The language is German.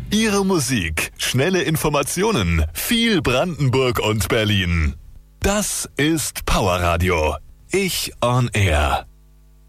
Ihre Musik, schnelle Informationen, viel Brandenburg und Berlin. Das ist Powerradio. Ich on Air.